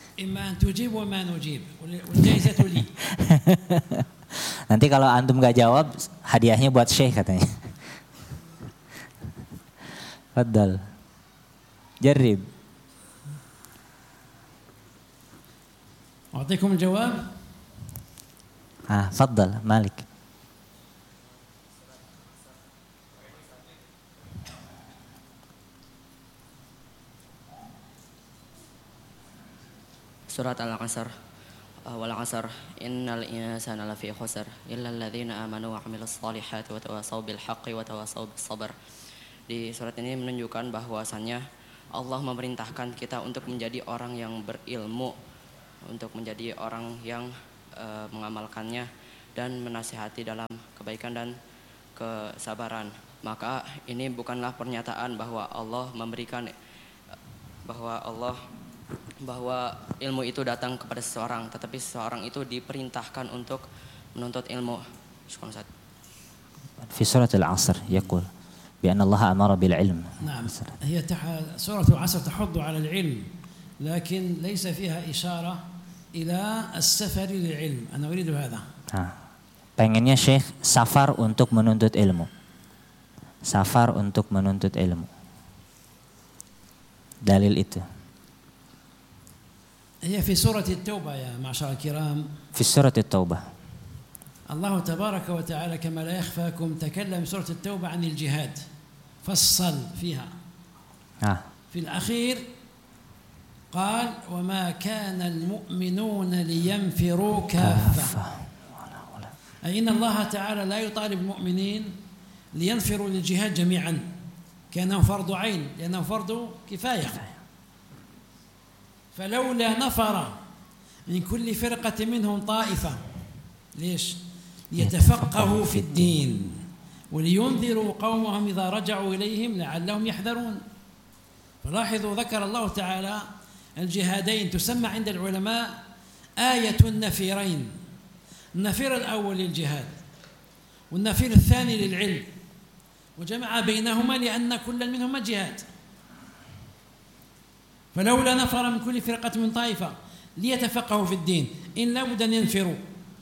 إما أن تجيب وما نجيب والجائزة لي. Nanti kalau antum gak jawab, hadiahnya buat Syekh katanya. Faddal. Jarib. أعطيكم الجواب. Faddal, Malik. Surat Al-Asr. Wal 'asr innal insana lafi khusr illa alladziina aamanu wa 'amilus shalihati wa tawassaw bil haqqi wa tawassaw bis sabr. Di surat ini menunjukkan bahwasannya Allah memerintahkan kita untuk menjadi orang yang berilmu, untuk menjadi orang yang mengamalkannya dan menasihati dalam kebaikan dan kesabaran. Maka ini bukanlah pernyataan bahwa Allah memberikan bahwa ilmu itu datang kepada seseorang, tetapi seseorang itu diperintahkan untuk menuntut ilmu. Fi surat Al-Asr يقول بأن الله أمر بالعلم. نعم. هي سورة العصر تحض على العلم لكن ليس فيها إشارة إلى السفر للعلم. أنا أريد هذا. Pengennya Syekh safar untuk menuntut ilmu. Safar untuk menuntut ilmu. Dalil itu. هي في سورة التوبة يا معشر الكرام. في سورة التوبة. الله تبارك وتعالى كما لا يخفاكم تكلم سورة التوبة عن الجهاد فصل فيها. في الأخير قال وما كان المؤمنون لينفروا كافة. أي إن الله تعالى لا يطالب المؤمنين لينفروا للجهاد جميعا كأنه فرض عين لأنه فرض كفاية. فلولا نفر من كل فرقة منهم طائفة ليش؟ ليتفقهوا في الدين ولينذروا قومهم إذا رجعوا إليهم لعلهم يحذرون. فلاحظوا ذكر الله تعالى الجهادين تسمى عند العلماء آية النفيرين. النفير الأول للجهاد والنفير الثاني للعلم وجمع بينهما لأن كل منهما جهاد. فلولا نفر من كل فرقة من طائفة ليتفقهوا في الدين إن لابد أن ينفروا.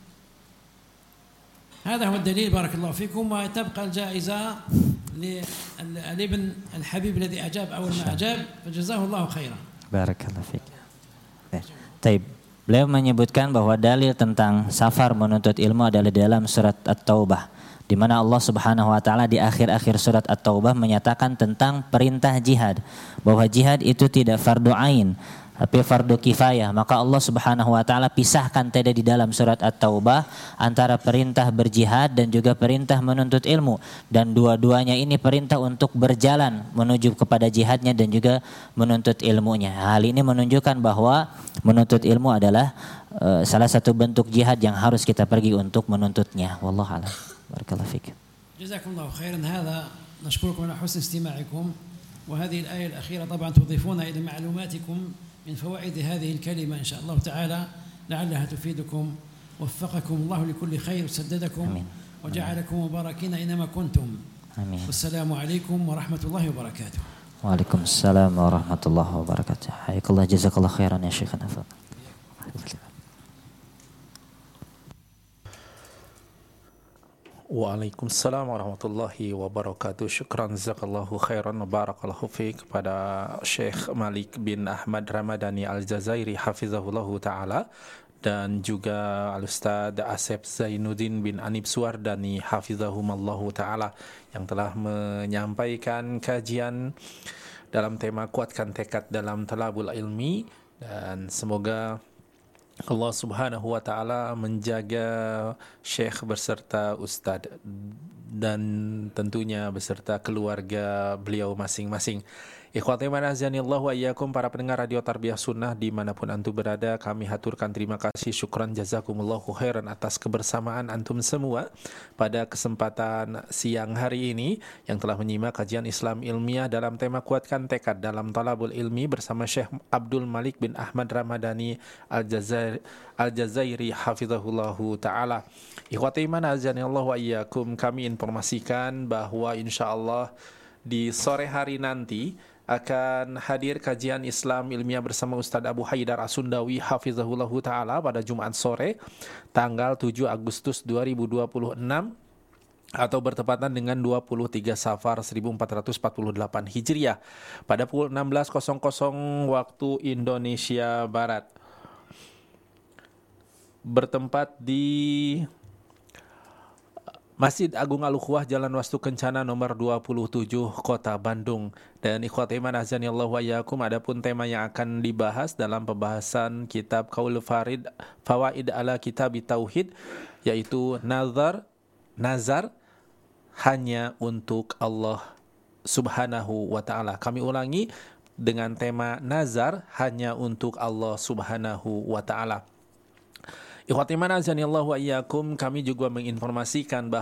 هذا هو الدليل بارك الله فيكم. وتبقى الجائزة للابن الحبيب الذي أجاب أول ما أجاب فجزاه الله خيرا. بارك الله فيك. طيب. Beliau menyebutkan bahwa dalil tentang safar menuntut ilmu adalah dalam surat At-Taubah, di mana Allah Subhanahu wa taala di akhir-akhir surat At-Taubah menyatakan tentang perintah jihad, bahwa jihad itu tidak fardu ain tapi fardu kifayah. Maka Allah Subhanahu wa taala pisahkan tadi di dalam surat At-Taubah antara perintah berjihad dan juga perintah menuntut ilmu, dan dua-duanya ini perintah untuk berjalan menuju kepada jihadnya dan juga menuntut ilmunya. Hal ini menunjukkan bahwa menuntut ilmu adalah salah satu bentuk jihad yang harus kita pergi untuk menuntutnya. Wallahu a'lam. Barakallahu fik. Jazakumullahu khairan. Hadha nashkurukum ala husni istima'ikum wa hadhihi al-ayah al-akhira طبعا تضيفون إلى معلوماتكم من فوائد هذه الكلمة إن شاء الله تعالى لعلها تفيدكم. وفقكم الله لكل خير وسددكم وجعلكم مباركين أينما كنتم. آمين. والسلام عليكم ورحمة الله وبركاته. وعليكم السلام ورحمة الله وبركاته. حياك الله جزاك الله خيرا يا شيخنا. Waalaikumsalam warahmatullahi wabarakatuh. Syukran jazakallahu khairan wa barakallahu fiik kepada Syekh Malik bin Ahmad Ramadhani Al-Jazairi hafizahullahu ta'ala, dan juga Al-Ustaz Asep Zainuddin bin Anib Suwardani hafizahumallahu ta'ala yang telah menyampaikan kajian dalam tema kuatkan tekad dalam talabul ilmi, dan semoga Allah Subhanahu wa taala menjaga Syekh beserta Ustadz dan tentunya beserta keluarga beliau masing-masing. Ikhwati man azanillahu wa iyyakum, para pendengar Radio Tarbiyah Sunnah dimanapun antum berada, kami haturkan terima kasih, syukran jazakumullahu khairan atas kebersamaan antum semua pada kesempatan siang hari ini yang telah menyimak kajian Islam ilmiah dalam tema kuatkan tekad dalam talabul ilmi bersama Syekh Abdul Malik bin Ahmad Ramadhani Al-Jazairi hafizahullahu ta'ala. Ikhwati man azanillahu wa iyyakum, kami informasikan bahwa insyaallah di sore hari nanti akan hadir kajian Islam ilmiah bersama Ustadz Abu Haidar As-Sundawi hafizahullahu taala pada Jumat sore tanggal 7 Agustus 2026 atau bertepatan dengan 23 Safar 1448 Hijriah pada pukul 16.00 waktu Indonesia Barat. Bertempat di Masjid Agung Al-Ukhuwah Jalan Wastu Kencana nomor 27 Kota Bandung. Dan ikhwati iman azanillahu wa iyyakum, adapun tema yang akan dibahas dalam pembahasan kitab Qaul Fawaid ala Kitab Tauhid yaitu nazar hanya untuk Allah Subhanahu wa taala. Kami ulangi dengan tema nazar hanya untuk Allah Subhanahu wa taala. Ikhwati iman azanillahu wa iyyakum, kami juga menginformasikan bahwa